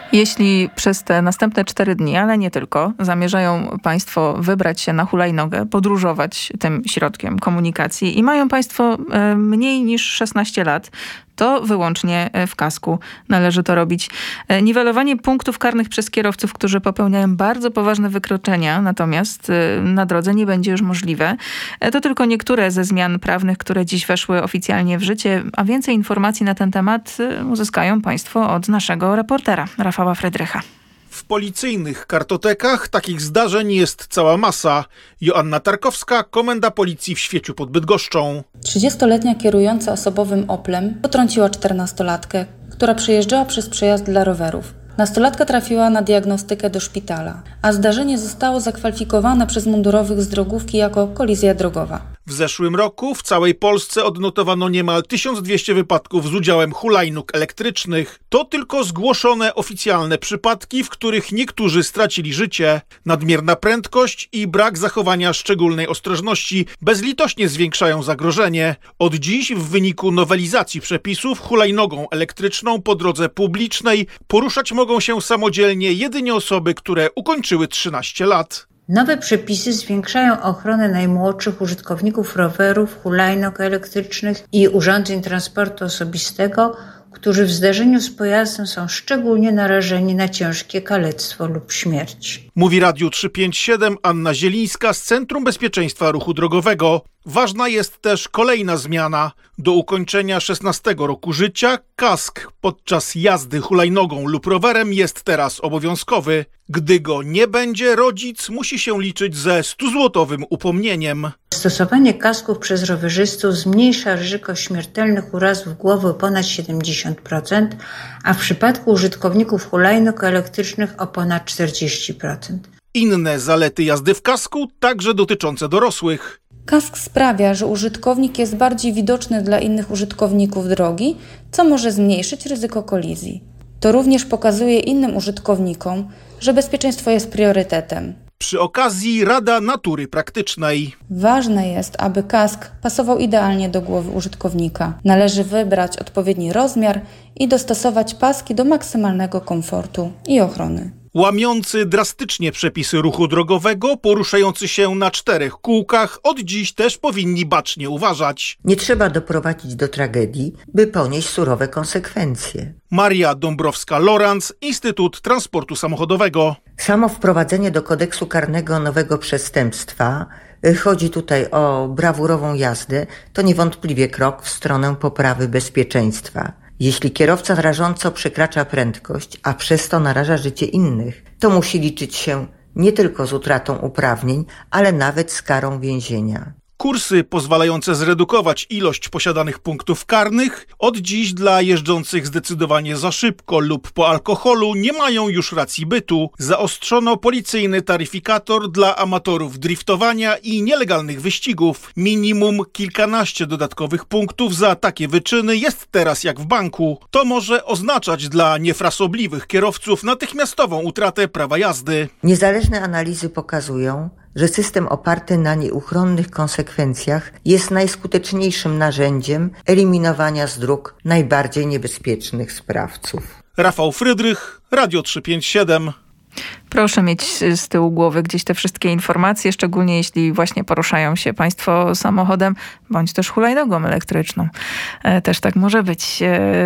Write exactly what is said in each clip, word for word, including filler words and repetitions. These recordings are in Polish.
Jeśli przez te następne cztery dni, ale nie tylko, zamierzają państwo wybrać się na hulajnogę, podróżować tym środkiem komunikacji i mają państwo mniej niż szesnaście lat, to wyłącznie w kasku należy to robić. Niwelowanie punktów karnych przez kierowców, którzy popełniają bardzo poważne wykroczenia, natomiast na drodze nie będzie już możliwe. To tylko niektóre ze zmian prawnych, które dziś weszły oficjalnie w życie, a więcej informacji na ten temat uzyskają państwo od naszego reportera Rafała Frydrycha. W policyjnych kartotekach takich zdarzeń jest cała masa. Joanna Tarkowska, komenda policji w Świeciu pod Bydgoszczą. trzydziestoletnia kierująca osobowym Oplem potrąciła czternastolatkę, która przejeżdżała przez przejazd dla rowerów. Nastolatka trafiła na diagnostykę do szpitala, a zdarzenie zostało zakwalifikowane przez mundurowych z drogówki jako kolizja drogowa. W zeszłym roku w całej Polsce odnotowano niemal tysiąc dwieście wypadków z udziałem hulajnóg elektrycznych. To tylko zgłoszone oficjalne przypadki, w których niektórzy stracili życie. Nadmierna prędkość i brak zachowania szczególnej ostrożności bezlitośnie zwiększają zagrożenie. Od dziś w wyniku nowelizacji przepisów hulajnogą elektryczną po drodze publicznej poruszać mogą się samodzielnie jedynie osoby, które ukończyły trzynaście lat. Nowe przepisy zwiększają ochronę najmłodszych użytkowników rowerów, hulajnóg elektrycznych i urządzeń transportu osobistego, którzy w zdarzeniu z pojazdem są szczególnie narażeni na ciężkie kalectwo lub śmierć. Mówi Radiu trzysta pięćdziesiąt siedem Anna Zielińska z Centrum Bezpieczeństwa Ruchu Drogowego. Ważna jest też kolejna zmiana. Do ukończenia szesnastego roku życia kask podczas jazdy hulajnogą lub rowerem jest teraz obowiązkowy. Gdy go nie będzie, rodzic musi się liczyć ze stuzłotowym upomnieniem. Stosowanie kasków przez rowerzystów zmniejsza ryzyko śmiertelnych urazów głowy o ponad siedemdziesiąt procent, a w przypadku użytkowników hulajnóg elektrycznych o ponad czterdzieści procent. Inne zalety jazdy w kasku, także dotyczące dorosłych. Kask sprawia, że użytkownik jest bardziej widoczny dla innych użytkowników drogi, co może zmniejszyć ryzyko kolizji. To również pokazuje innym użytkownikom, że bezpieczeństwo jest priorytetem. Przy okazji Rada Natury Praktycznej. Ważne jest, aby kask pasował idealnie do głowy użytkownika. Należy wybrać odpowiedni rozmiar i dostosować paski do maksymalnego komfortu i ochrony. Łamiący drastycznie przepisy ruchu drogowego, poruszający się na czterech kółkach, od dziś też powinni bacznie uważać. Nie trzeba doprowadzić do tragedii, by ponieść surowe konsekwencje. Maria Dąbrowska-Lorenz, Instytut Transportu Samochodowego. Samo wprowadzenie do kodeksu karnego nowego przestępstwa, chodzi tutaj o brawurową jazdę, to niewątpliwie krok w stronę poprawy bezpieczeństwa. Jeśli kierowca rażąco przekracza prędkość, a przez to naraża życie innych, to musi liczyć się nie tylko z utratą uprawnień, ale nawet z karą więzienia. Kursy pozwalające zredukować ilość posiadanych punktów karnych od dziś dla jeżdżących zdecydowanie za szybko lub po alkoholu nie mają już racji bytu. Zaostrzono policyjny taryfikator dla amatorów driftowania i nielegalnych wyścigów. Minimum kilkanaście dodatkowych punktów za takie wyczyny jest teraz jak w banku. To może oznaczać dla niefrasobliwych kierowców natychmiastową utratę prawa jazdy. Niezależne analizy pokazują, że system oparty na nieuchronnych konsekwencjach jest najskuteczniejszym narzędziem eliminowania z dróg najbardziej niebezpiecznych sprawców. Rafał Frydrych, Radio trzysta pięćdziesiąt siedem. Proszę mieć z tyłu głowy gdzieś te wszystkie informacje, szczególnie jeśli właśnie poruszają się państwo samochodem, bądź też hulajnogą elektryczną. Też tak może być.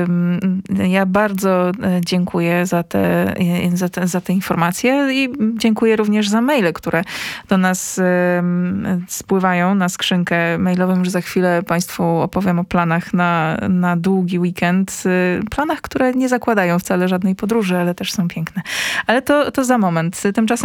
Ja bardzo dziękuję za te, za te, za te informacje i dziękuję również za maile, które do nas spływają na skrzynkę mailową. Już za chwilę państwu opowiem o planach na, na długi weekend. Planach, które nie zakładają wcale żadnej podróży, ale też są piękne. Ale to, to za moment. Tymczasem